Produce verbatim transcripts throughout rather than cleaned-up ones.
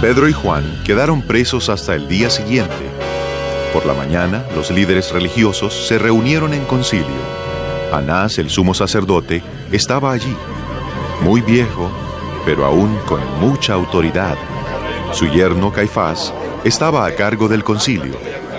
Pedro y Juan quedaron presos hasta el día siguiente. Por la mañana, los líderes religiosos se reunieron en concilio. Anás, el sumo sacerdote, estaba allí, muy viejo, pero aún con mucha autoridad. Su yerno Caifás estaba a cargo del concilio.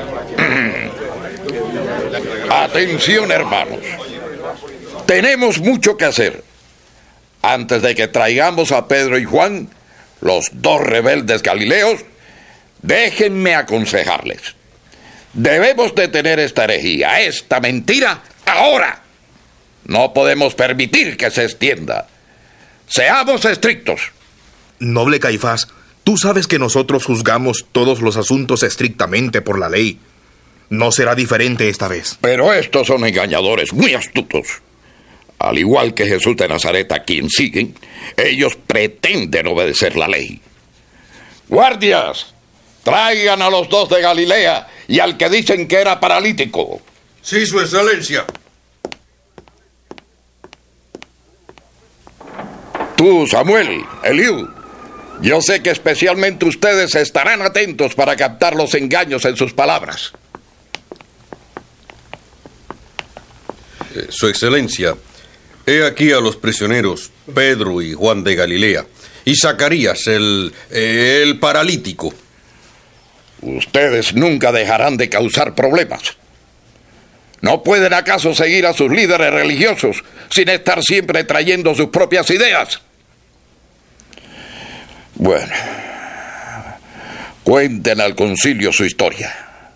Atención, hermanos. Tenemos mucho que hacer. Antes de que traigamos a Pedro y Juan, los dos rebeldes galileos, déjenme aconsejarles. Debemos detener esta herejía, esta mentira, ahora. No podemos permitir que se extienda. Seamos estrictos. Noble Caifás, tú sabes que nosotros juzgamos todos los asuntos estrictamente por la ley. No será diferente esta vez. Pero estos son engañadores muy astutos. Al igual que Jesús de Nazaret, a quien siguen, ellos pretenden obedecer la ley. Guardias, traigan a los dos de Galilea y al que dicen que era paralítico. Sí, su excelencia. Tú, Samuel, Eliú, yo sé que especialmente ustedes estarán atentos para captar los engaños en sus palabras. Eh, su excelencia, he aquí a los prisioneros Pedro y Juan de Galilea y Zacarías, el, eh, el paralítico. Ustedes nunca dejarán de causar problemas. ¿No pueden acaso seguir a sus líderes religiosos sin estar siempre trayendo sus propias ideas? Bueno, cuenten al concilio su historia.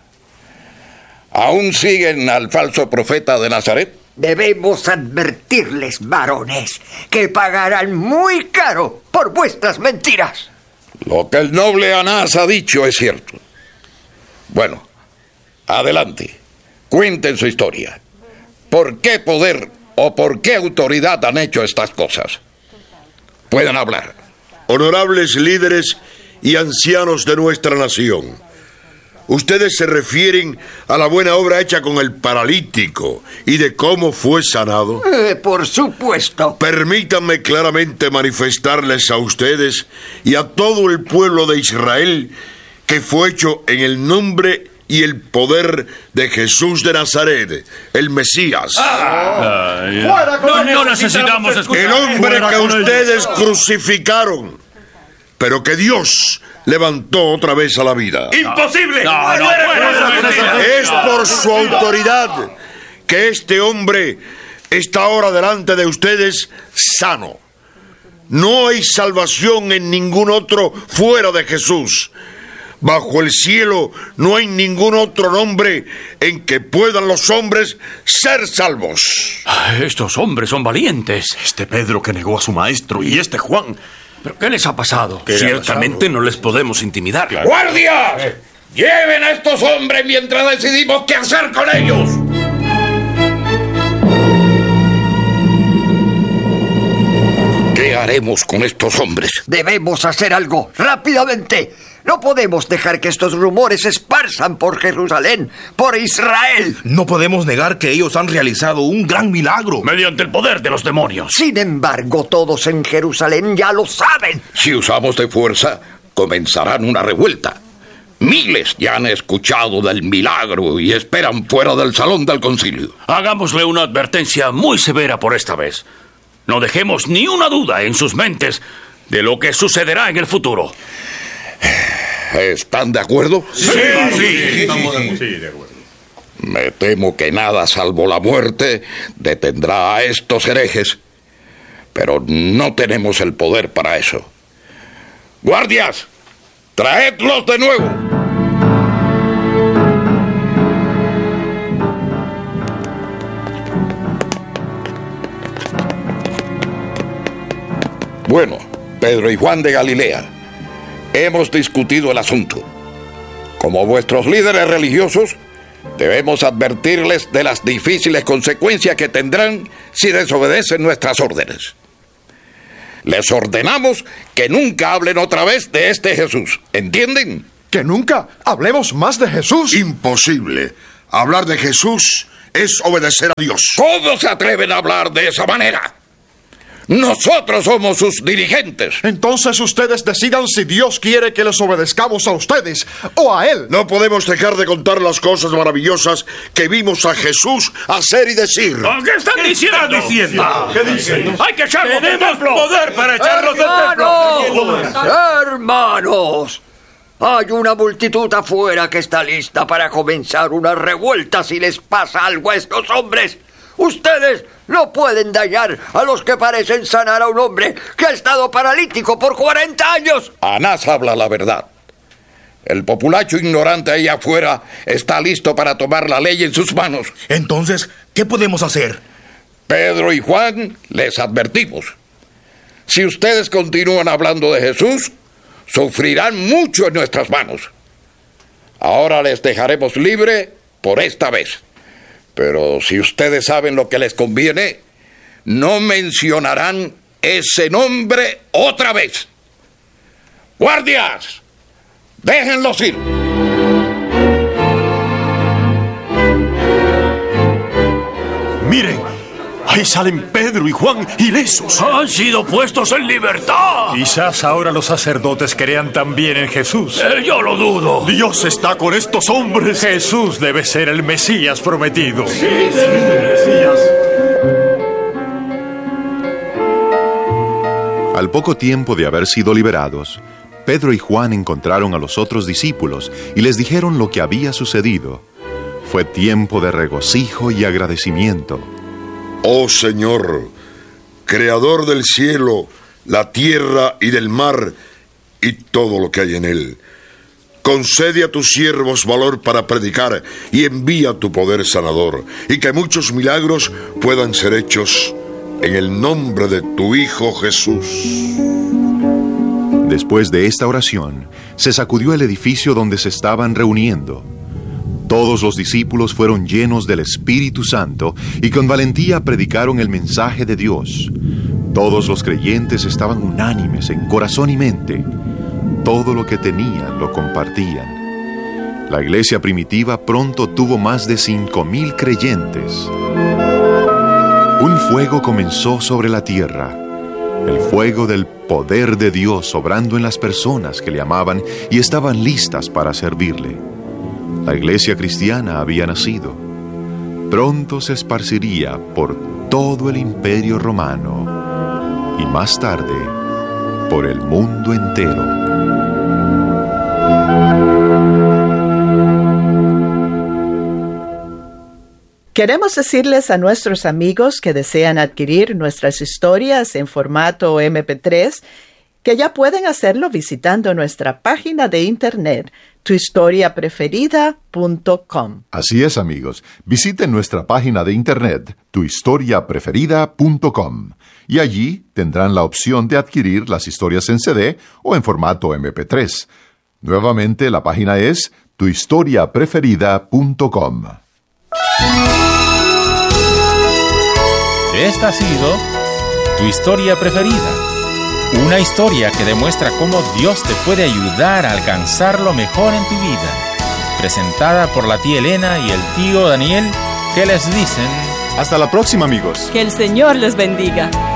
¿Aún siguen al falso profeta de Nazaret? Debemos advertirles, varones, que pagarán muy caro por vuestras mentiras. Lo que el noble Anás ha dicho es cierto. Bueno, adelante. Cuenten su historia. ¿Por qué poder o por qué autoridad han hecho estas cosas? Pueden hablar. Honorables líderes y ancianos de nuestra nación, ustedes se refieren a la buena obra hecha con el paralítico y de cómo fue sanado. Eh, por supuesto. Permítanme claramente manifestarles a ustedes y a todo el pueblo de Israel que fue hecho en el nombre y el poder de Jesús de Nazaret, el Mesías. Ah, ah, yeah. no, no necesitamos escuchar. El hombre que ustedes crucificaron, pero que Dios levantó otra vez a la vida. ¡Imposible! No, no, es por su autoridad que este hombre está ahora delante de ustedes sano. No hay salvación en ningún otro fuera de Jesús. Bajo el cielo no hay ningún otro nombre en que puedan los hombres ser salvos. Estos hombres son valientes. Este Pedro que negó a su maestro y este Juan. ¿Pero qué les ha pasado? Ciertamente pasado? No les podemos intimidar. Claro. ¡Guardias! Eh. ¡Lleven a estos hombres mientras decidimos qué hacer con ellos! ¿Qué haremos con estos hombres? Debemos hacer algo, rápidamente. No podemos dejar que estos rumores se esparzan por Jerusalén, por Israel. No podemos negar que ellos han realizado un gran milagro. Mediante el poder de los demonios. Sin embargo, todos en Jerusalén ya lo saben. Si usamos de fuerza, comenzarán una revuelta. Miles ya han escuchado del milagro y esperan fuera del salón del concilio. Hagámosle una advertencia muy severa por esta vez. No dejemos ni una duda en sus mentes de lo que sucederá en el futuro. ¿Están de acuerdo? Sí, sí, sí, estamos sí, sí, de acuerdo. Me temo que nada salvo la muerte detendrá a estos herejes, pero no tenemos el poder para eso. ¡Guardias! ¡Traedlos de nuevo! Bueno, Pedro y Juan de Galilea, hemos discutido el asunto. Como vuestros líderes religiosos, debemos advertirles de las difíciles consecuencias que tendrán si desobedecen nuestras órdenes. Les ordenamos que nunca hablen otra vez de este Jesús. ¿Entienden? ¿Que nunca hablemos más de Jesús? Imposible. Hablar de Jesús es obedecer a Dios. ¿Cómo se atreven a hablar de esa manera? Nosotros somos sus dirigentes. Entonces ustedes decidan si Dios quiere que les obedezcamos a ustedes o a Él. No podemos dejar de contar las cosas maravillosas que vimos a Jesús hacer y decir. ¿Qué están ¿Qué diciendo? está diciendo? ¿Qué dicen? Hay que echarlos del Tenemos templo. poder para echarlos del templo. ¡Hermanos! ¡Hermanos! Hay una multitud afuera que está lista para comenzar una revuelta si les pasa algo a estos hombres. Ustedes no pueden dañar a los que parecen sanar a un hombre que ha estado paralítico por cuarenta años. Anás habla la verdad. El populacho ignorante ahí afuera está listo para tomar la ley en sus manos. Entonces, ¿qué podemos hacer? Pedro y Juan, les advertimos. Si ustedes continúan hablando de Jesús, sufrirán mucho en nuestras manos. Ahora les dejaremos libre por esta vez. Pero si ustedes saben lo que les conviene, no mencionarán ese nombre otra vez. ¡Guardias! ¡Déjenlos ir! Miren, ahí salen Pedro y Juan ilesos. Han sido puestos en libertad. Quizás ahora los sacerdotes crean también en Jesús. Eh, yo lo dudo. Dios está con estos hombres. Jesús debe ser el Mesías prometido. Al poco tiempo de haber sido liberados, Pedro y Juan encontraron a los otros discípulos y les dijeron lo que había sucedido. Fue tiempo de regocijo y agradecimiento. Oh Señor, Creador del cielo, la tierra y del mar y todo lo que hay en él, concede a tus siervos valor para predicar y envía tu poder sanador, y que muchos milagros puedan ser hechos en el nombre de tu Hijo Jesús. Después de esta oración, se sacudió el edificio donde se estaban reuniendo. Todos los discípulos fueron llenos del Espíritu Santo y con valentía predicaron el mensaje de Dios. Todos los creyentes estaban unánimes en corazón y mente. Todo lo que tenían lo compartían. La iglesia primitiva pronto tuvo más de cinco mil creyentes. Un fuego comenzó sobre la tierra. El fuego del poder de Dios obrando en las personas que le amaban y estaban listas para servirle. La iglesia cristiana había nacido. Pronto se esparciría por todo el imperio romano y más tarde por el mundo entero. Queremos decirles a nuestros amigos que desean adquirir nuestras historias en formato eme pe tres que ya pueden hacerlo visitando nuestra página de internet tu historia preferida punto com. Así es, amigos. Visiten nuestra página de internet tu historia preferida punto com y allí tendrán la opción de adquirir las historias en ce de o en formato eme pe tres. Nuevamente, la página es tu historia preferida punto com. Esta ha sido Tu Historia Preferida, una historia que demuestra cómo Dios te puede ayudar a alcanzar lo mejor en tu vida. Presentada por la tía Elena y el tío Daniel, que les dicen: hasta la próxima, amigos. Que el Señor les bendiga.